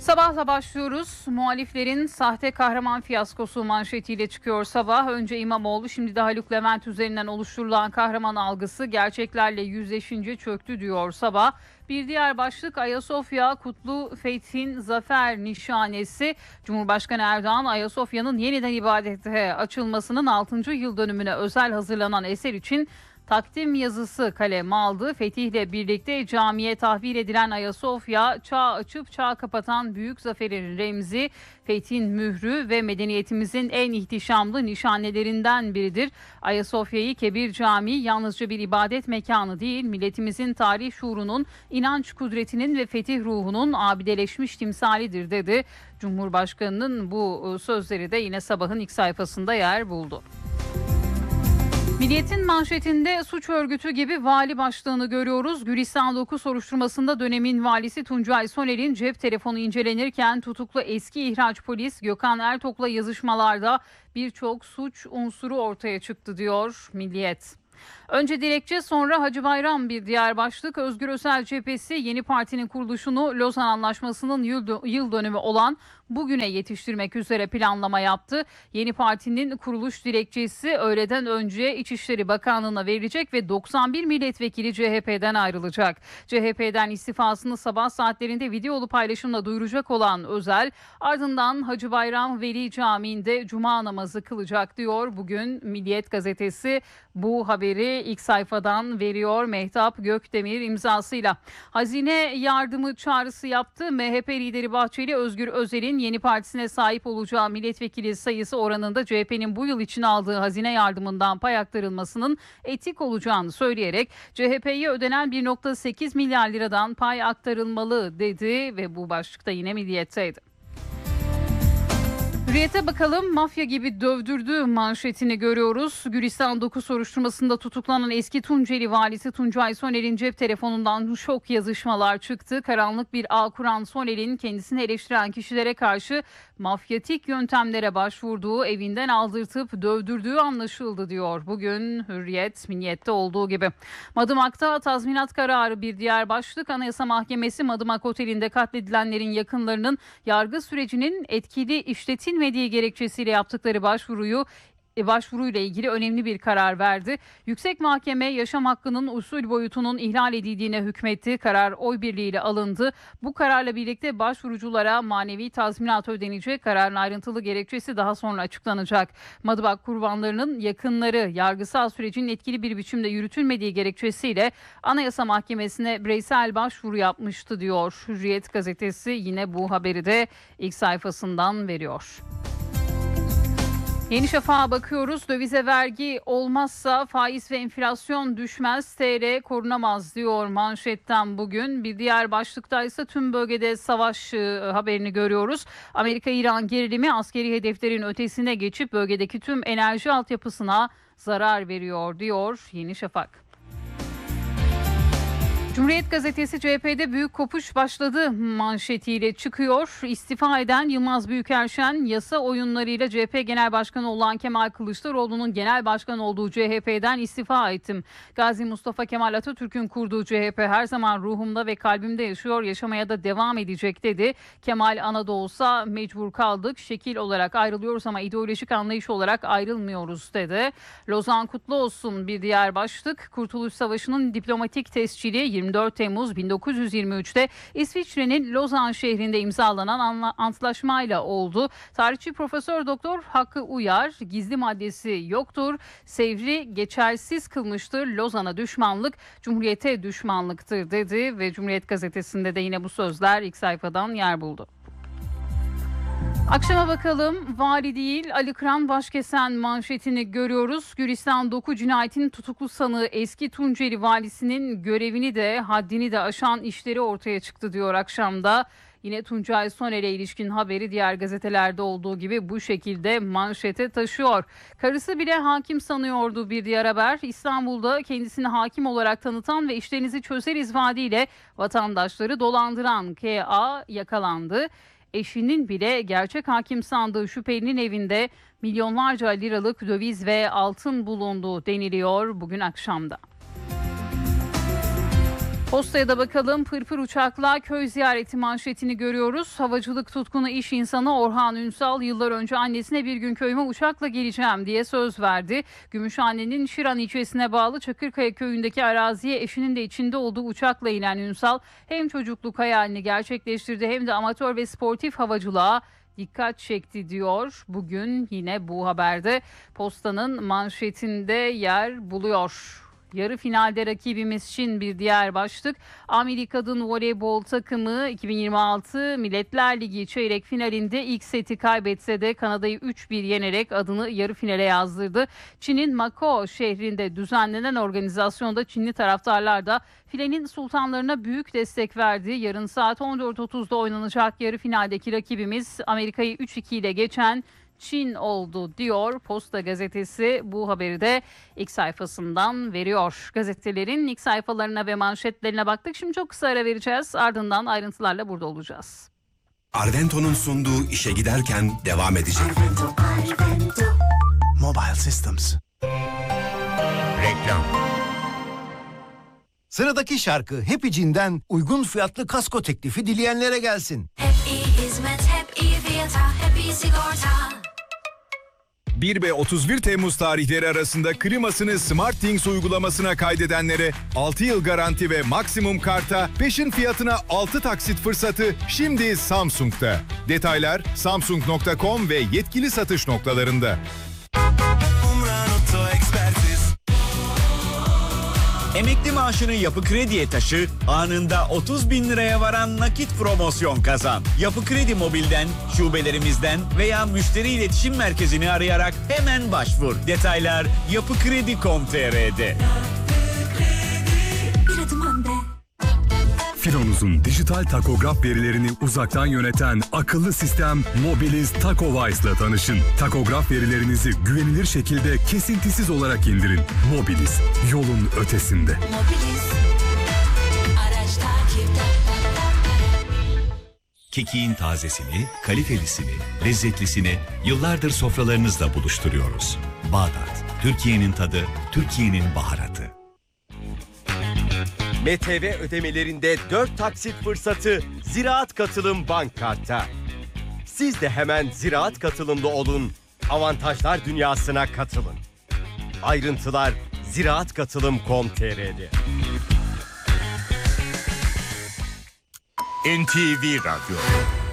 Sabahla başlıyoruz. Muhaliflerin sahte kahraman fiyaskosu manşetiyle çıkıyor sabah. Önce İmamoğlu, şimdi de Haluk Levent üzerinden oluşturulan kahraman algısı gerçeklerle yüzleşince çöktü diyor sabah. Bir diğer başlık Ayasofya Kutlu Fethin Zafer Nişanesi. Cumhurbaşkanı Erdoğan, Ayasofya'nın yeniden ibadete açılmasının 6. yıl dönümüne özel hazırlanan eser için takdim yazısı kaleme aldı. Fetihle birlikte camiye tahvil edilen Ayasofya, çağ açıp çağ kapatan büyük zaferin remzi, fethin mührü ve medeniyetimizin en ihtişamlı nişanelerinden biridir. Ayasofya'yı Kebir Camii yalnızca bir ibadet mekanı değil, milletimizin tarih şuurunun, inanç kudretinin ve fetih ruhunun abideleşmiş timsalidir dedi. Cumhurbaşkanının bu sözleri de yine sabahın ilk sayfasında yer buldu. Milliyet'in manşetinde suç örgütü gibi vali başlığını görüyoruz. Gülistan 9 soruşturmasında dönemin valisi Tuncay Soner'in cep telefonu incelenirken tutuklu eski ihraç polis Gökhan Ertok'la yazışmalarda birçok suç unsuru ortaya çıktı diyor Milliyet. Önce dilekçe, sonra Hacı Bayram bir diğer başlık. Özgür Özel cephesi yeni partinin kuruluşunu Lozan Anlaşması'nın yıl dönümü olan bugüne yetiştirmek üzere planlama yaptı. Yeni partinin kuruluş dilekçesi öğleden önce İçişleri Bakanlığı'na verilecek ve 91 milletvekili CHP'den ayrılacak. CHP'den istifasını sabah saatlerinde videolu paylaşımla duyuracak olan Özel, ardından Hacı Bayram Veli Camii'nde cuma namazı kılacak diyor. Bugün Milliyet gazetesi bu haberi ilk sayfadan veriyor Mehtap Gökdemir imzasıyla. Hazine yardımı çağrısı yaptı. MHP lideri Bahçeli, Özgür Özel'in yeni partisine sahip olacağı milletvekili sayısı oranında CHP'nin bu yıl için aldığı hazine yardımından pay aktarılmasının etik olacağını söyleyerek CHP'ye ödenen 1,8 milyar liradan pay aktarılmalı dedi ve bu başlıkta yine Milliyet'teydi. Hürriyet'e bakalım. Mafya gibi dövdürdü manşetini görüyoruz. Gülistan 9 soruşturmasında tutuklanan eski Tunceli valisi Tuncay Soner'in cep telefonundan şok yazışmalar çıktı. Karanlık bir ağ kuran Soner'in kendisini eleştiren kişilere karşı mafyatik yöntemlere başvurduğu, evinden aldırtıp dövdürdüğü anlaşıldı diyor. Bugün Hürriyet, Milliyet'te olduğu gibi. Madımak'ta tazminat kararı bir diğer başlık. Anayasa Mahkemesi Madımak Oteli'nde katledilenlerin yakınlarının yargı sürecinin etkili işletilmediği gerekçesiyle yaptıkları başvuruyla ilgili önemli bir karar verdi. Yüksek Mahkeme yaşam hakkının usul boyutunun ihlal edildiğine hükmetti. Karar oy birliğiyle alındı. Bu kararla birlikte başvuruculara manevi tazminat ödenecek. Kararın ayrıntılı gerekçesi daha sonra açıklanacak. Madımak kurbanlarının yakınları yargısal sürecin etkili bir biçimde yürütülmediği gerekçesiyle Anayasa Mahkemesi'ne bireysel başvuru yapmıştı diyor. Hürriyet gazetesi yine bu haberi de ilk sayfasından veriyor. Yeni Şafak'a bakıyoruz. Dövize vergi olmazsa faiz ve enflasyon düşmez, TL korunamaz diyor manşetten bugün. Bir diğer başlıkta ise tüm bölgede savaş haberini görüyoruz. Amerika-İran gerilimi askeri hedeflerin ötesine geçip bölgedeki tüm enerji altyapısına zarar veriyor diyor Yeni Şafak. Cumhuriyet gazetesi CHP'de büyük kopuş başladı manşetiyle çıkıyor. İstifa eden Yılmaz Büyükerşen yasa oyunlarıyla CHP Genel Başkanı olan Kemal Kılıçdaroğlu'nun genel başkan olduğu CHP'den istifa ettim. Gazi Mustafa Kemal Atatürk'ün kurduğu CHP her zaman ruhumda ve kalbimde yaşıyor, yaşamaya da devam edecek dedi. Kemal ana da olsa mecbur kaldık, şekil olarak ayrılıyoruz ama ideolojik anlayış olarak ayrılmıyoruz dedi. Lozan kutlu olsun bir diğer başlık. Kurtuluş Savaşı'nın diplomatik tescili 24 Temmuz 1923'te İsviçre'nin Lozan şehrinde imzalanan antlaşmayla oldu. Tarihçi Profesör Doktor Hakkı Uyar, gizli maddesi yoktur, Sevr'i geçersiz kılmıştır, Lozan'a düşmanlık, Cumhuriyet'e düşmanlıktır dedi ve Cumhuriyet gazetesinde de yine bu sözler ilk sayfadan yer buldu. Akşama bakalım. Vali değil Ali Kıran Başkesen manşetini görüyoruz. Gülistan 9 cinayetin tutuklu sanığı eski Tunceli valisinin görevini de haddini de aşan işleri ortaya çıktı diyor akşamda. Yine Tuncay Soner'e ilişkin haberi diğer gazetelerde olduğu gibi bu şekilde manşete taşıyor. Karısı bile hakim sanıyordu bir diğer haber. İstanbul'da kendisini hakim olarak tanıtan ve işlerinizi çözeriz vaadiyle vatandaşları dolandıran K.A. yakalandı. Eşinin bile gerçek hakim sandığı şüphelinin evinde milyonlarca liralık döviz ve altın bulunduğu deniliyor bugün akşamda. Postaya da bakalım. Pırpır uçakla köy ziyareti manşetini görüyoruz. Havacılık tutkunu iş insanı Orhan Ünsal yıllar önce annesine bir gün köyüme uçakla geleceğim diye söz verdi. Gümüşhane'nin Şiran ilçesine bağlı Çakırkaya köyündeki araziye eşinin de içinde olduğu uçakla inen Ünsal hem çocukluk hayalini gerçekleştirdi hem de amatör ve sportif havacılığa dikkat çekti diyor. Bugün yine bu haberde Posta'nın manşetinde yer buluyor. Yarı finalde rakibimiz Çin bir diğer başlık. Amiri kadın voleybol takımı 2026 Milletler Ligi çeyrek finalinde ilk seti kaybetse de Kanada'yı 3-1 yenerek adını yarı finale yazdırdı. Çin'in Macao şehrinde düzenlenen organizasyonda Çinli taraftarlar da filenin sultanlarına büyük destek verdi. Yarın saat 14.30'da oynanacak yarı finaldeki rakibimiz Amerika'yı 3-2 ile geçen Çin oldu diyor. Posta gazetesi bu haberi de ilk sayfasından veriyor. Gazetelerin ilk sayfalarına ve manşetlerine baktık. Şimdi çok kısa ara vereceğiz. Ardından ayrıntılarla burada olacağız. Arvento'nun sunduğu işe giderken devam edecek. Arvento. Mobile Systems. Reklam. Sıradaki şarkı Happy Jean'den uygun fiyatlı kasko teklifi dileyenlere gelsin. Hep iyi hizmet, hep iyi fiyata, hep iyi sigorta. 1 ve 31 Temmuz tarihleri arasında klimasını SmartThings uygulamasına kaydedenlere 6 yıl garanti ve maksimum karta peşin fiyatına 6 taksit fırsatı şimdi Samsung'da. Detaylar samsung.com ve yetkili satış noktalarında. Emekli maaşını Yapı Kredi'ye taşı, anında 30 bin liraya varan nakit promosyon kazan. Yapı Kredi Mobil'den, şubelerimizden veya müşteri iletişim merkezini arayarak hemen başvur. Detaylar yapıkredi.com.tr'de. Bir adım önde. Filonuz'un dijital takograf verilerini uzaktan yöneten akıllı sistem Mobiliz TacoWise ile tanışın. Takograf verilerinizi güvenilir şekilde kesintisiz olarak indirin. Mobiliz, yolun ötesinde. Mobiliz. Araç takipte. Kekiğin tazesini, kalitelisini, lezzetlisini yıllardır sofralarınızla buluşturuyoruz. Bağdat, Türkiye'nin tadı, Türkiye'nin baharatı. MTV ödemelerinde 4 taksit fırsatı Ziraat Katılım Bank Kart'ta. Siz de hemen Ziraat Katılımlı olun, avantajlar dünyasına katılın. Ayrıntılar ziraatkatılım.com.tr'de. NTV Radyo.